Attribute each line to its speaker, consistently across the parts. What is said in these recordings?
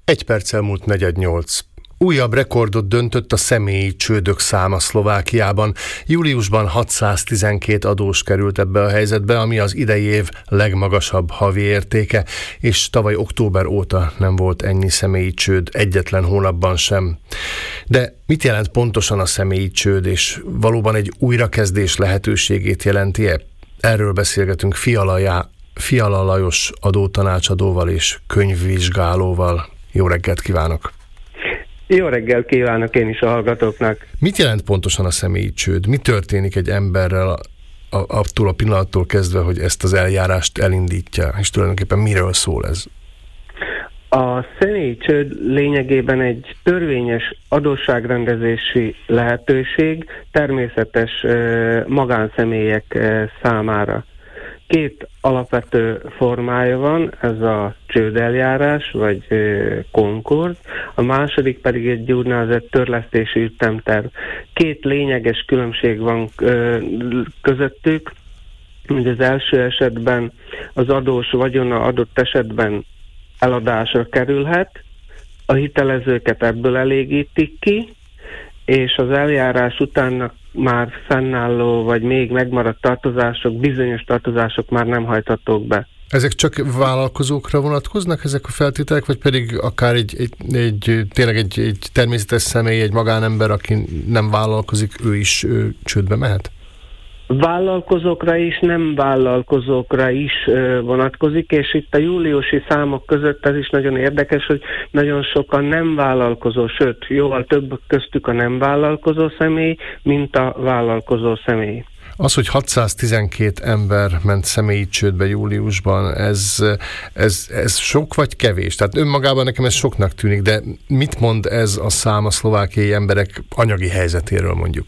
Speaker 1: Egy perccel múlt 4:08. Újabb rekordot döntött a személyi csődök száma Szlovákiában. Júliusban 612 adós került ebbe a helyzetbe, ami az idei év legmagasabb havi értéke, és tavaly október óta nem volt ennyi személyi csőd egyetlen hónapban sem. De mit jelent pontosan a személyi csőd, és valóban egy újrakezdés lehetőségét jelenti-e? Erről beszélgetünk Fiala Lajos adótanácsadóval és könyvvizsgálóval. Jó reggelt kívánok!
Speaker 2: Jó reggelt kívánok én is a hallgatóknak!
Speaker 1: Mit jelent pontosan a személyi csőd? Mi történik egy emberrel attól a pillanattól kezdve, hogy ezt az eljárást elindítja? És tulajdonképpen miről szól ez?
Speaker 2: A személyi csőd lényegében egy törvényes adósságrendezési lehetőség természetes magánszemélyek számára. Két alapvető formája van, ez a csődeljárás, vagy konkord, a második pedig egy úgynevezett törlesztési ütemterv. Két lényeges különbség van közöttük, hogy az első esetben az adós vagyona adott esetben eladásra kerülhet, a hitelezőket ebből elégítik ki, és az eljárás után már fennálló, vagy még megmaradt tartozások, bizonyos tartozások már nem hajthatók be.
Speaker 1: Ezek csak vállalkozókra vonatkoznak, ezek a feltételek, vagy pedig akár tényleg egy természetes személy, egy magánember, aki nem vállalkozik, ő is csődbe mehet?
Speaker 2: Vállalkozókra is, nem vállalkozókra is vonatkozik, és itt a júliusi számok között ez is nagyon érdekes, hogy nagyon sokan nem vállalkozó, sőt, jóval több köztük a nem vállalkozó személy, mint a vállalkozó személy.
Speaker 1: Az, hogy 612 ember ment személyi csődbe júliusban, ez sok vagy kevés? Tehát önmagában nekem ez soknak tűnik, de mit mond ez a szám a szlovákiai emberek anyagi helyzetéről mondjuk?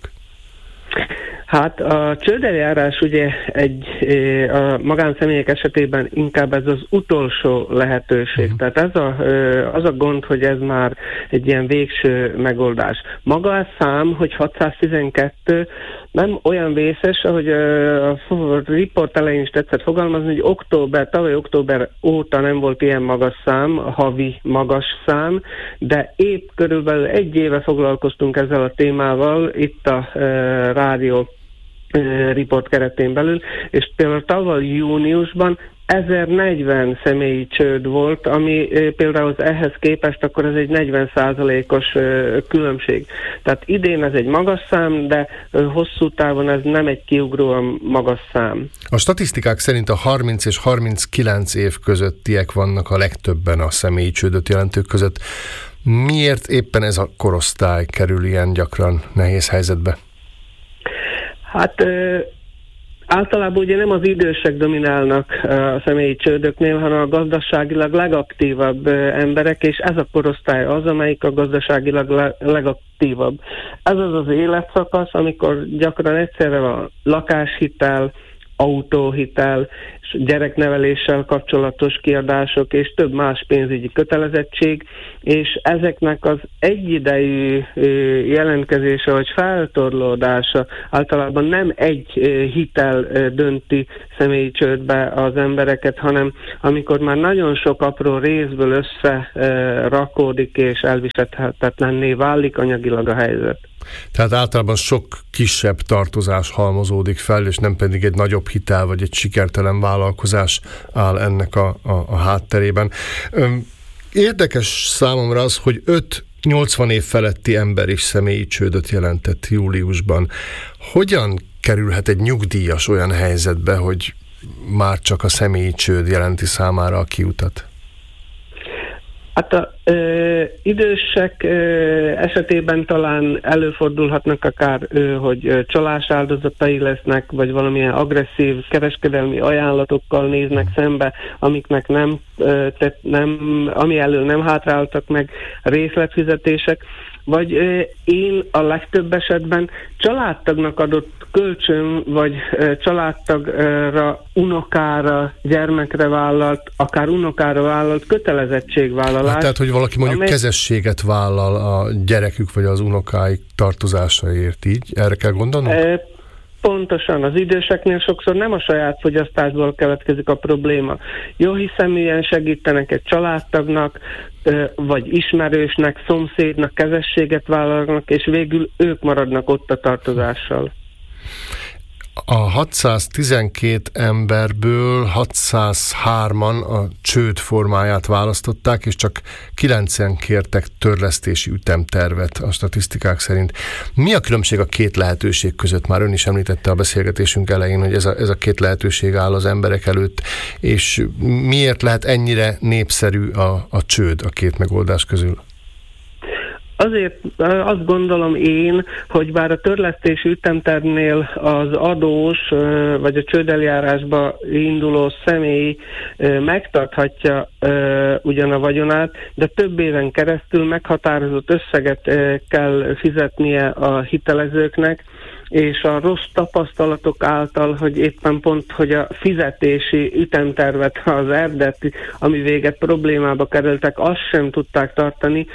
Speaker 2: Hát a csődeljárás ugye a magánszemélyek esetében inkább ez az utolsó lehetőség. Tehát az a gond, hogy ez már egy ilyen végső megoldás. Maga a szám, hogy 612 nem olyan vészes, ahogy a riport elején is tetszett fogalmazni, hogy tavaly október óta nem volt ilyen magas szám, havi magas szám, de épp körülbelül egy éve foglalkoztunk ezzel a témával itt a rádió riport keretén belül, és például tavaly júniusban 1040 személyi csőd volt, ami például ehhez képest akkor ez egy 40%-os különbség. Tehát idén ez egy magas szám, de hosszú távon ez nem egy kiugróan magas szám.
Speaker 1: A statisztikák szerint a 30 és 39 év közöttiek vannak a legtöbben a személyi csődöt jelentők között. Miért éppen ez a korosztály kerül ilyen gyakran nehéz helyzetbe?
Speaker 2: Hát általában ugye nem az idősek dominálnak a személyi csődöknél, hanem a gazdaságilag legaktívabb emberek, és ez a korosztály az, amelyik a gazdaságilag legaktívabb. Ez az életszakasz, amikor gyakran egyszerre van lakáshitel, autóhitel, és gyerekneveléssel kapcsolatos kiadások, és több más pénzügyi kötelezettség, és ezeknek az egyidejű jelentkezése vagy feltorlódása általában nem egy hitel dönti személyi csődbe az embereket, hanem amikor már nagyon sok apró részből összerakódik és elviselhetetlenné válik anyagilag a helyzet.
Speaker 1: Tehát általában sok kisebb tartozás halmozódik fel, és nem pedig egy nagyobb hitel, vagy egy sikertelen vállalkozás áll ennek a hátterében. Érdekes számomra az, hogy 80 év feletti ember is személyi csődöt jelentett júliusban. Hogyan kerülhet egy nyugdíjas olyan helyzetbe, hogy már csak a személyi csőd jelenti számára a kiutat?
Speaker 2: Hát az idősek esetében talán előfordulhatnak akár, hogy csalás áldozatai lesznek, vagy valamilyen agresszív kereskedelmi ajánlatokkal néznek szembe, amiknek ami elől nem hátráltak meg részletfizetések, vagy én a legtöbb esetben családtagnak adott kölcsön, vagy családtagra, unokára, gyermekre vállalt, akár unokára vállalt kötelezettségvállalás.
Speaker 1: Hát, tehát, hogy valaki mondjuk kezességet vállal a gyerekük, vagy az unokáik tartozásaért, így? Erre kell gondolnunk?
Speaker 2: Pontosan, az időseknél sokszor nem a saját fogyasztásból keletkezik a probléma. Jóhiszeműen segítenek egy családtagnak, vagy ismerősnek, szomszédnak, kezességet vállalnak, és végül ők maradnak ott a tartozással.
Speaker 1: A 612 emberből 603-an a csőd formáját választották, és csak 9-en kértek törlesztési ütemtervet a statisztikák szerint. Mi a különbség a két lehetőség között? Már ön is említette a beszélgetésünk elején, hogy ez a két lehetőség áll az emberek előtt, és miért lehet ennyire népszerű a csőd a két megoldás közül?
Speaker 2: Azért azt gondolom én, hogy bár a törlesztési ütemtervnél az adós vagy a csődeljárásba induló személy megtarthatja ugyan a vagyonát, de több éven keresztül meghatározott összeget kell fizetnie a hitelezőknek, és a rossz tapasztalatok által, hogy éppen pont, hogy a fizetési ütemtervet, az eredeti, ami véget problémába kerültek, azt sem tudták tartani,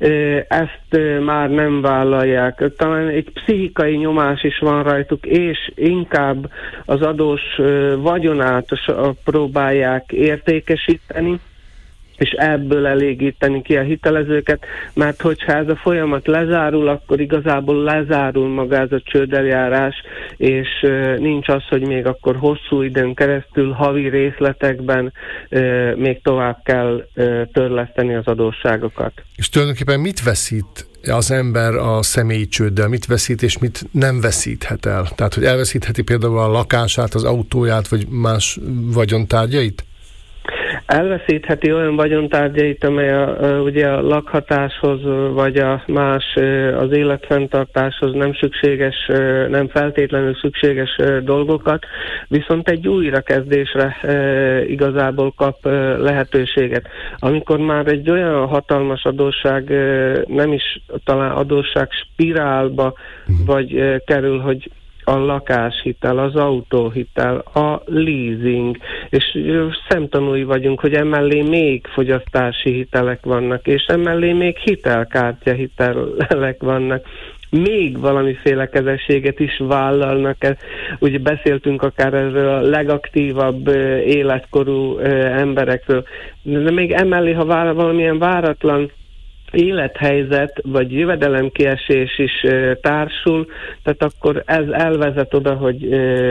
Speaker 2: ezt már nem vállalják. Talán egy pszichikai nyomás is van rajtuk, és inkább az adós vagyonát próbálják értékesíteni, és ebből elégíteni ki a hitelezőket, mert hogyha ez a folyamat lezárul, akkor igazából lezárul maga ez a csődeljárás, és nincs az, hogy még akkor hosszú időn keresztül havi részletekben még tovább kell törleszteni az adósságokat.
Speaker 1: És tulajdonképpen mit veszít az ember a személyi csőddel, mit veszít és mit nem veszíthet el? Tehát, hogy elveszítheti például a lakását, az autóját, vagy más vagyontárgyait?
Speaker 2: Elveszítheti olyan vagyontárgyait, amely ugye a lakhatáshoz, vagy a más az életfenntartáshoz nem szükséges, nem feltétlenül szükséges dolgokat, viszont egy újrakezdésre igazából kap lehetőséget. Amikor már egy olyan hatalmas adósság, nem is talán adósság spirálba vagy kerül, hogy a lakáshitel, az autóhitel, a leasing, és szemtanúi vagyunk, hogy emellé még fogyasztási hitelek vannak, és emellé még hitelkártya hitelek vannak. Még valamiféle kezességet is vállalnak. Ugye beszéltünk akár erről a legaktívabb életkorú emberekről, de még emellé, ha valamilyen váratlan élethelyzet vagy jövedelemkiesés is társul, tehát akkor ez elvezet oda, hogy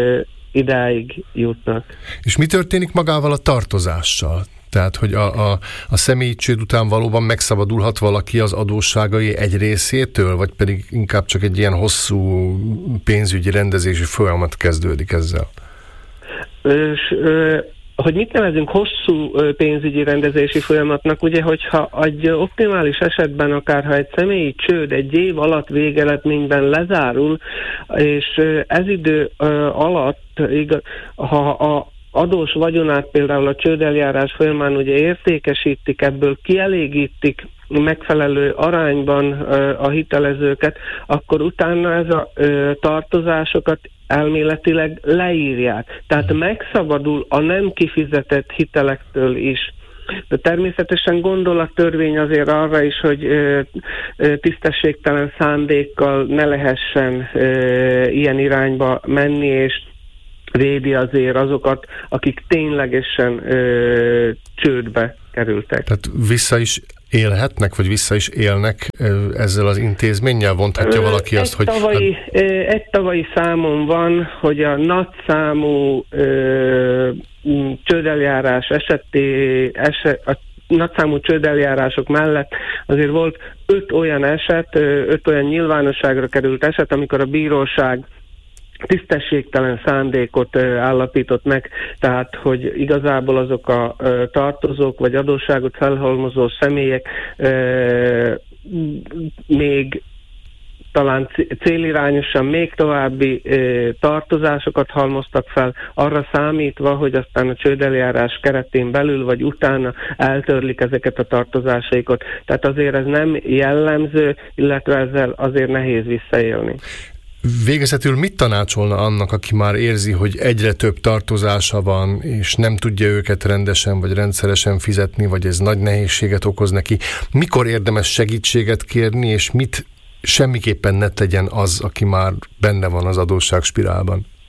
Speaker 2: idáig jutnak.
Speaker 1: És mi történik magával a tartozással? Tehát, hogy a személyi csőd után valóban megszabadulhat valaki az adósságai egy részétől, vagy pedig inkább csak egy ilyen hosszú pénzügyi rendezési folyamat kezdődik ezzel?
Speaker 2: Hogy mit nevezünk hosszú pénzügyi rendezési folyamatnak, ugye, hogyha egy optimális esetben akárha egy személyi csőd egy év alatt végeredményben lezárul, és ez idő alatt, ha a adós vagyonát például a csődeljárás folyamán ugye értékesítik, ebből kielégítik megfelelő arányban a hitelezőket, akkor utána ez a tartozásokat elméletileg leírják. Tehát megszabadul a nem kifizetett hitelektől is. De természetesen gondol a törvény azért arra is, hogy tisztességtelen szándékkal ne lehessen ilyen irányba menni, és védi azért azokat, akik ténylegesen csődbe kerültek.
Speaker 1: Tehát vissza is élhetnek, vagy vissza is élnek ezzel az intézménnyel? Mondhatja valaki azt, hogy...
Speaker 2: Egy tavalyi számon van, hogy a nagyszámú csődeljárás a nagyszámú csődeljárások mellett azért volt 5 olyan eset, 5 olyan nyilvánosságra került eset, amikor a bíróság tisztességtelen szándékot állapított meg, tehát, hogy igazából azok a tartozók vagy adósságot felhalmozó személyek még talán célirányosan még további tartozásokat halmoztak fel, arra számítva, hogy aztán a csődeljárás keretén belül vagy utána eltörlik ezeket a tartozásaikat. Tehát azért ez nem jellemző, illetve ezzel azért nehéz visszaélni.
Speaker 1: Végezetül mit tanácsolna annak, aki már érzi, hogy egyre több tartozása van, és nem tudja őket rendesen vagy rendszeresen fizetni, vagy ez nagy nehézséget okoz neki? Mikor érdemes segítséget kérni, és mit semmiképpen ne tegyen az, aki már benne van az adósságspirálban?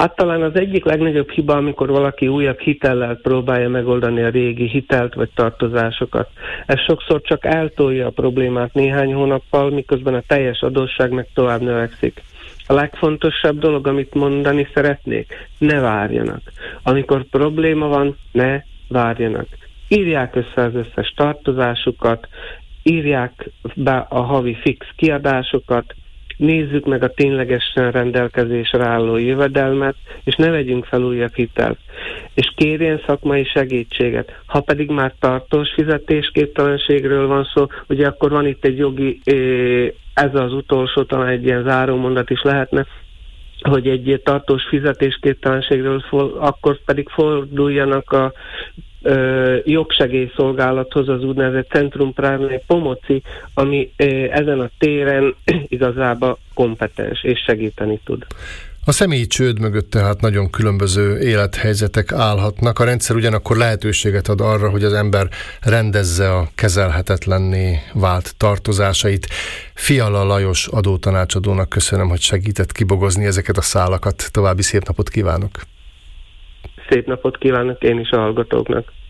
Speaker 2: Hát talán az egyik legnagyobb hiba, amikor valaki újabb hitellel próbálja megoldani a régi hitelt vagy tartozásokat. Ez sokszor csak eltolja a problémát néhány hónappal, miközben a teljes adósság meg tovább növekszik. A legfontosabb dolog, amit mondani szeretnék, ne várjanak. Amikor probléma van, ne várjanak. Írják össze az összes tartozásukat, írják be a havi fix kiadásokat, nézzük meg a ténylegesen rendelkezésre álló jövedelmet, és ne vegyünk fel újabb hitelt. És kérjen szakmai segítséget. Ha pedig már tartós fizetésképtelenségről van szó, ugye akkor van itt egy jogi, ez az utolsó, talán egy ilyen zárómondat is lehetne, hogy egy tartós fizetésképtelenségről akkor pedig forduljanak a jogsegélyszolgálathoz, az úgynevezett Centrum Právne Pomoci, ami ezen a téren igazából kompetens és segíteni tud.
Speaker 1: A személyi csőd mögött tehát nagyon különböző élethelyzetek állhatnak. A rendszer ugyanakkor lehetőséget ad arra, hogy az ember rendezze a kezelhetetlenné vált tartozásait. Fiala Lajos adótanácsadónak köszönöm, hogy segített kibogozni ezeket a szálakat. További szép napot kívánok!
Speaker 2: Szép napot kívánok én is a hallgatóknak!